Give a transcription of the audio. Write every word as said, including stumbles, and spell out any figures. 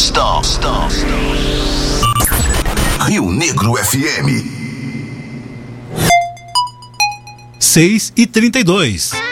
stop, stop, stop. Rio Negro F M. seis e trinta e dois.